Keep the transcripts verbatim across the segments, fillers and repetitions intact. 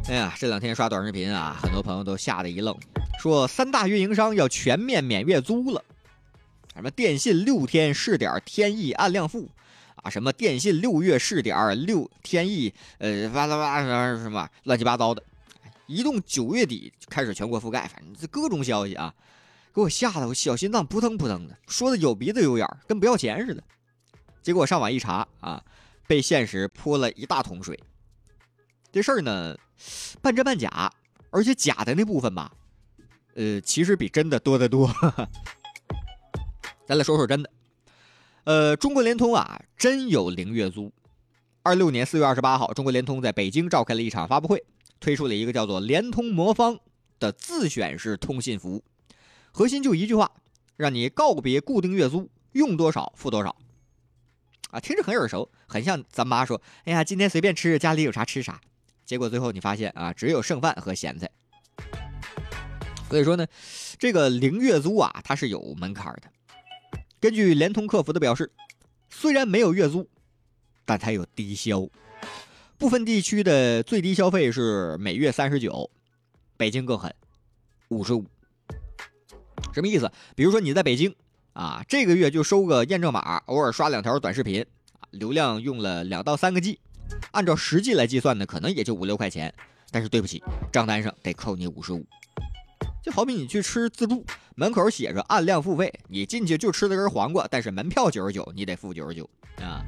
哎呀，这两天刷短视频啊，很多朋友都吓得一愣，说三大运营商要全面免月租了。什么电信六天试点天翼按量付啊，什么电信六月试点六天翼呃哇啦哇什么乱七八糟的。移动九月底开始全国覆盖，反正这各种消息啊，给我吓得我小心脏扑腾扑腾的，说的有鼻子有眼儿，跟不要钱似的。结果上网一查啊，被现实泼了一大桶水。这事儿呢，半真半假，而且假的那部分吧，呃，其实比真的多得多。咱来说说真的，呃，中国联通啊，真有零月租。二六年四月二十八号，中国联通在北京召开了一场发布会，推出了一个叫做联通魔方的自选式通信服务，核心就一句话，让你告别固定月租，用多少付多少。啊，听着很耳熟，很像咱妈说：“哎呀，今天随便吃，家里有啥吃啥。”结果最后你发现啊，只有剩饭和咸菜。所以说呢，这个零月租啊，它是有门槛的。根据联通客服的表示，虽然没有月租，但它有低消。部分地区的最低消费是每月三十九，北京更狠，五十五。什么意思？比如说你在北京啊，这个月就收个验证码，偶尔刷两条短视频，流量用了两到三个 G。按照实际来计算呢，可能也就五六块钱，但是对不起，账单上得扣你五十五。就好比你去吃自助，门口写着按量付费，你进去就吃了根黄瓜，但是门票九十九，你得付九十九啊。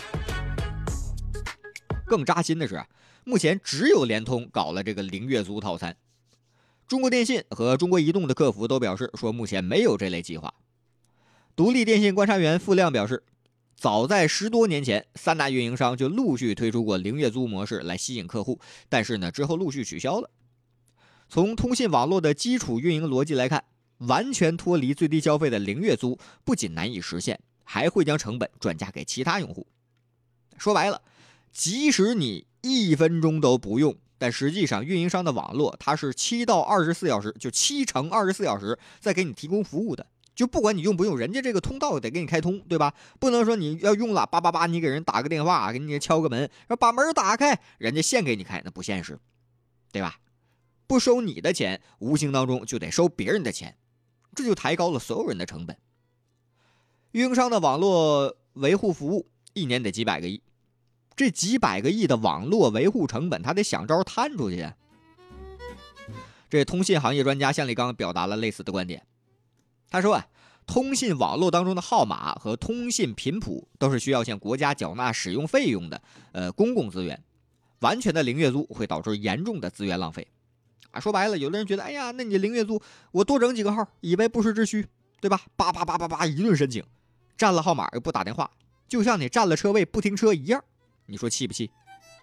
更扎心的是，目前只有联通搞了这个零月租套餐，中国电信和中国移动的客服都表示说目前没有这类计划。独立电信观察员付亮表示，早在十多年前，三大运营商就陆续推出过零月租模式来吸引客户，但是呢，之后陆续取消了。从通信网络的基础运营逻辑来看，完全脱离最低消费的零月租不仅难以实现，还会将成本转嫁给其他用户。说白了，即使你一分钟都不用，但实际上运营商的网络它是七到二十四小时，就七乘二十四小时在给你提供服务的。就不管你用不用，人家这个通道得给你开通，对吧？不能说你要用了叭叭叭，你给人打个电话，给你敲个门，说把门打开，人家现给你开，那不现实，对吧？不收你的钱，无形当中就得收别人的钱，这就抬高了所有人的成本。运营商的网络维护服务一年得几百个亿，这几百个亿的网络维护成本，他得想招摊出去。这通信行业专家向立刚表达了类似的观点。他说啊，通信网络当中的号码和通信频谱都是需要向国家缴纳使用费用的呃公共资源，完全的零月租会导致严重的资源浪费。啊，说白了，有的人觉得，哎呀，那你零月租，我多整几个号，以为不时之需，对吧？叭叭叭叭叭一顿申请，占了号码又不打电话，就像你占了车位不停车一样，你说气不气？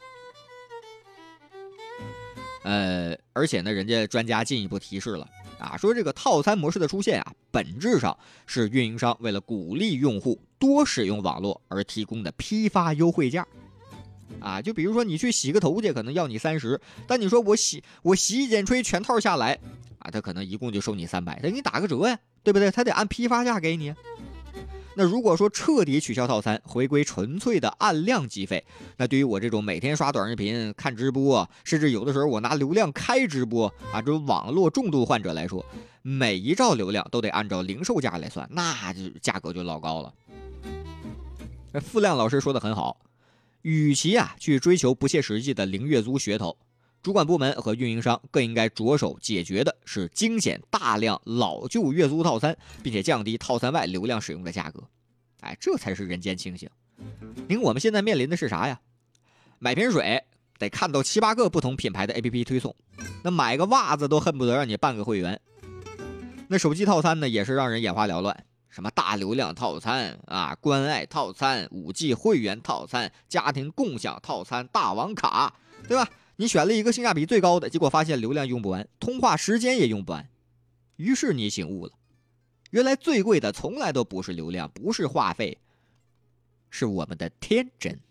呃，而且呢，人家专家进一步提示了啊，说这个套餐模式的出现啊，本质上是运营商为了鼓励用户多使用网络而提供的批发优惠价。啊，就比如说你去洗个头去，可能要你三十，但你说我洗我洗衣剪吹全套下来，啊，他可能一共就收你三百，他给你打个折呀，对不对？他得按批发价给你。那如果说彻底取消套餐，回归纯粹的按量计费，那对于我这种每天刷短视频、看直播，甚至有的时候我拿流量开直播啊，这种网络重度患者来说，每一兆流量都得按照零售价来算，那就价格就老高了。付亮老师说的很好，与其啊去追求不切实际的零月租噱头，主管部门和运营商更应该着手解决的是精简大量老旧月租套餐，并且降低套餐外流量使用的价格。哎，这才是人间清醒。您我们现在面临的是啥呀？买瓶水得看到七八个不同品牌的 A P P 推送，那买个袜子都恨不得让你办个会员。那手机套餐呢，也是让人眼花缭乱，什么大流量套餐啊、关爱套餐、五 G 会员套餐、家庭共享套餐、大王卡，对吧？你选了一个性价比最高的，结果发现流量用不完，通话时间也用不完，于是你醒悟了，原来最贵的从来都不是流量，不是话费，是我们的天真。